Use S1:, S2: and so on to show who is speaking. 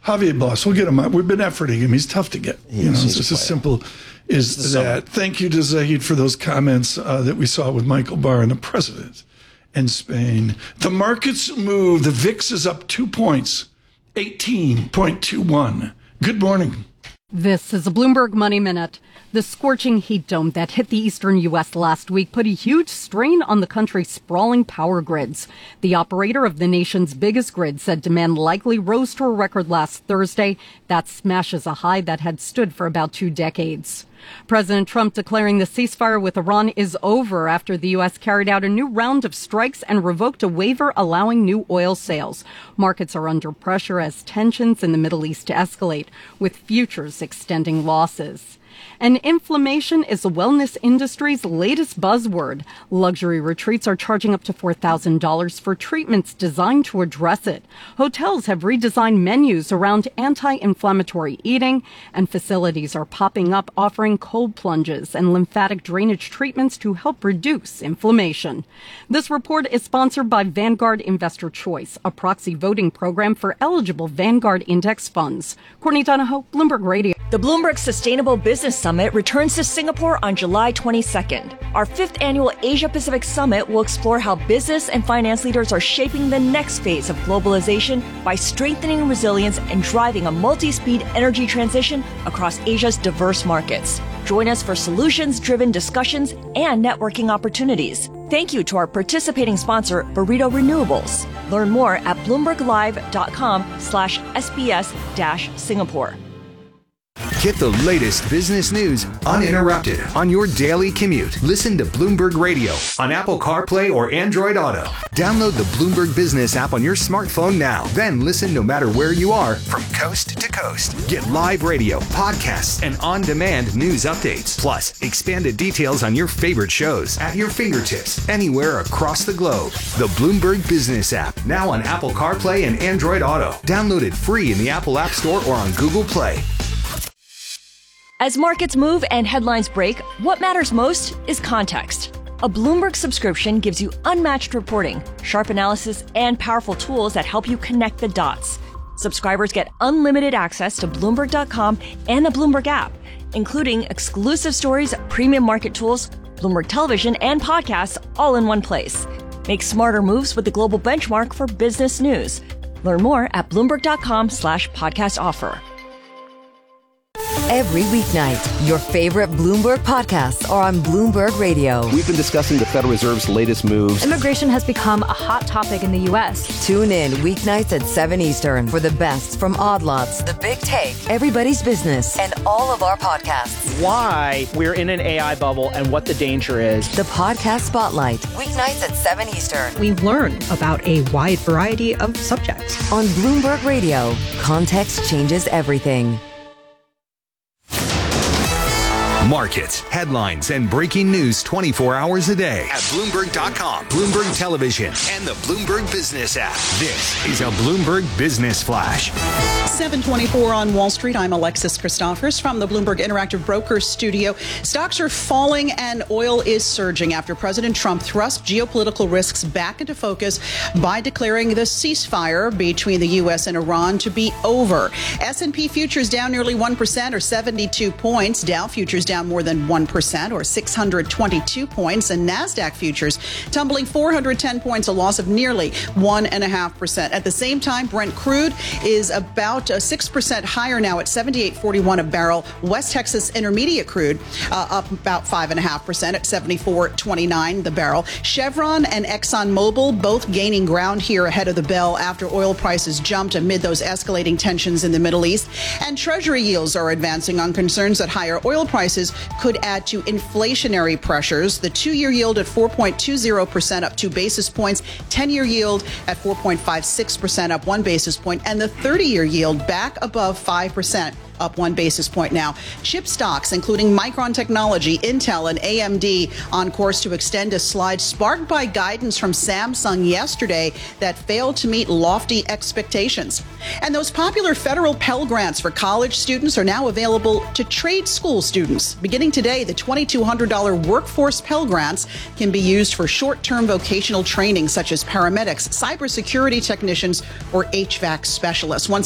S1: Javier Boss, we'll get him up. We've been efforting him. He's tough to get. It's just as simple as that. Thank you to Zahid for those comments that we saw with Michael Barr and the president in Spain. The markets move. The VIX is up 2 points, 18.21. Good morning.
S2: This is a Bloomberg Money Minute. The scorching heat dome that hit the eastern U.S. last week put a huge strain on the country's sprawling power grids. The operator of the nation's biggest grid said demand likely rose to a record last Thursday. That smashes a high that had stood for about 2 decades. President Trump declaring the ceasefire with Iran is over after the U.S. carried out a new round of strikes and revoked a waiver allowing new oil sales. Markets are under pressure as tensions in the Middle East escalate, with futures extending losses. And inflammation is the wellness industry's latest buzzword. Luxury retreats are charging up to $4,000 for treatments designed to address it. Hotels have redesigned menus around anti-inflammatory eating, and facilities are popping up offering cold plunges and lymphatic drainage treatments to help reduce inflammation. This report is sponsored by Vanguard Investor Choice, a proxy voting program for eligible Vanguard index funds. Courtney Donahoe, Bloomberg Radio.
S3: The Bloomberg Sustainable Business Summit returns to Singapore on July 22nd. Our 5th annual Asia-Pacific Summit will explore how business and finance leaders are shaping the next phase of globalization by strengthening resilience and driving a multi-speed energy transition across Asia's diverse markets. Join us for solutions-driven discussions and networking opportunities. Thank you to our participating sponsor, Burrito Renewables. Learn more at bloomberglive.com/SBS-Singapore.
S4: Get the latest business news uninterrupted on your daily commute. Listen to Bloomberg Radio on Apple CarPlay or Android Auto. Download the Bloomberg Business app on your smartphone now. Then listen no matter where you are from coast to coast. Get live radio, podcasts, and on-demand news updates. Plus, expanded details on your favorite shows at your fingertips anywhere across the globe. The Bloomberg Business app, now on Apple CarPlay and Android Auto. Download it free in the Apple App Store or on Google Play.
S3: As markets move and headlines break, what matters most is context. A Bloomberg subscription gives you unmatched reporting, sharp analysis, and powerful tools that help you connect the dots. Subscribers get unlimited access to Bloomberg.com and the Bloomberg app, including exclusive stories, premium market tools, Bloomberg television, and podcasts all in one place. Make smarter moves with the global benchmark for business news. Learn more at Bloomberg.com/podcast offer.
S5: Every weeknight, your favorite Bloomberg podcasts are on Bloomberg Radio.
S6: We've been discussing the Federal Reserve's latest moves.
S7: Immigration has become a hot topic in the U.S.
S5: Tune in weeknights at 7 Eastern for the best from Odd Lots, The Big Take, Everybody's Business, and all of our podcasts.
S8: Why we're in an AI bubble and what the danger is.
S5: The Podcast Spotlight, weeknights at 7 Eastern.
S9: We learn about a wide variety of subjects.
S5: On Bloomberg Radio, context changes everything.
S4: Markets, headlines, and breaking news 24 hours a day at Bloomberg.com, Bloomberg Television, and the Bloomberg Business app. This is a Bloomberg Business Flash.
S10: 7:24 on Wall Street. I'm Alexis Christophers from the Bloomberg Interactive Brokers studio. Stocks are falling and oil is surging after President Trump thrust geopolitical risks back into focus by declaring the ceasefire between the U.S. and Iran to be over. S&P futures down nearly 1% or 72 points. Dow futures down more than 1% or 622 points, and NASDAQ futures tumbling 410 points, a loss of nearly 1.5%. At the same time, Brent crude is about 6% higher now at $78.41 a barrel. West Texas Intermediate crude up about 5.5% at $74.29 the barrel. Chevron and ExxonMobil both gaining ground here ahead of the bell after oil prices jumped amid those escalating tensions in the Middle East. And Treasury yields are advancing on concerns that higher oil prices could add to inflationary pressures. The 2-year yield at 4.20% up 2 basis points, 10-year yield at 4.56% up 1 basis point, and the 30-year yield back above 5%. Up 1 basis point now. Chip stocks, including Micron Technology, Intel, and AMD, on course to extend a slide sparked by guidance from Samsung yesterday that failed to meet lofty expectations. And those popular federal Pell Grants for college students are now available to trade school students. Beginning today, the $2,200 workforce Pell Grants can be used for short-term vocational training such as paramedics, cybersecurity technicians, or HVAC specialists. Once